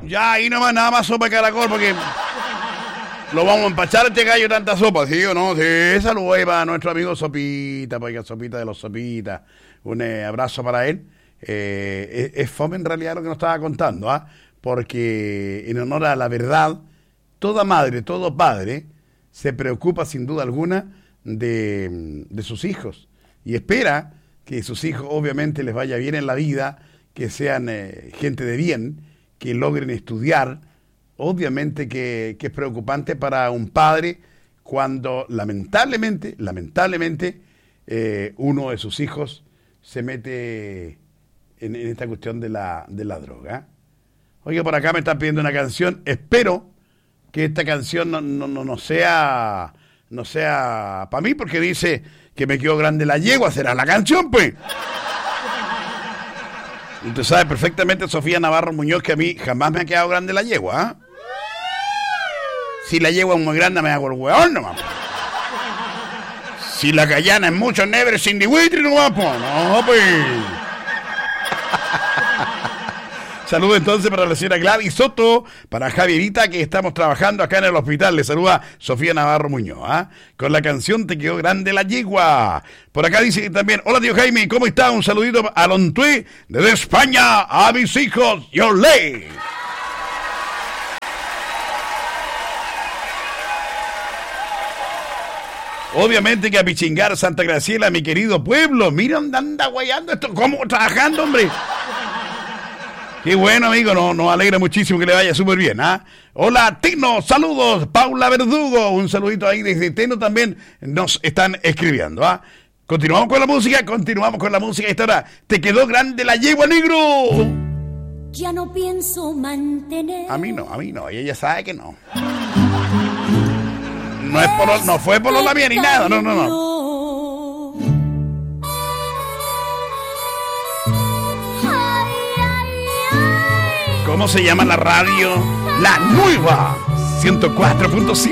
Ya, ahí nomás, nada más sopa de caracol, porque lo vamos a empachar este gallo de tanta sopa, ¿sí o no? Sí, saludos ahí para nuestro amigo Sopita, porque Sopita de los Sopitas. Un abrazo para él. Es fome en realidad lo que nos estaba contando, ¿ah? Porque en honor a la verdad, toda madre, todo padre se preocupa sin duda alguna de sus hijos y espera que sus hijos obviamente les vaya bien en la vida, que sean gente de bien, que logren estudiar. Obviamente que es preocupante para un padre cuando lamentablemente uno de sus hijos se mete en esta cuestión de la droga. Oye, por acá me están pidiendo una canción. Espero que esta canción no sea para mí, porque dice que me quedó grande la yegua. ¿Será la canción, pues? Y tú sabes perfectamente, Sofía Navarro Muñoz, que a mí jamás me ha quedado grande la yegua, ¿eh? Si la yegua es muy grande, me hago el hueón nomás. Si la gallana es mucho never sin dihuitri, no va, pues. No, pues. Saludos entonces para la señora Gladys Soto, para Javierita, que estamos trabajando acá en el hospital. Le saluda Sofía Navarro Muñoz, ¿ah? Con la canción Te quedó grande la yegua. Por acá dice también, hola tío Jaime, ¿cómo está? Un saludito a Lontué desde España, a mis hijos, yo ley. Obviamente que a Pichingar, Santa Graciela, mi querido pueblo. Mira dónde anda guayando esto, cómo trabajando, hombre. Qué bueno, amigo, nos alegra muchísimo que le vaya súper bien, ¿ah? Hola, Tino, saludos. Paula Verdugo, un saludito ahí desde Teno también nos están escribiendo, ¿ah? Continuamos con la música. Esta hora, te quedó grande la yegua, negro. Ya no pienso mantener. A mí no, ella sabe que no. No fue por la mía ni nada, no. ¿Cómo se llama la radio? La Nueva 104.7.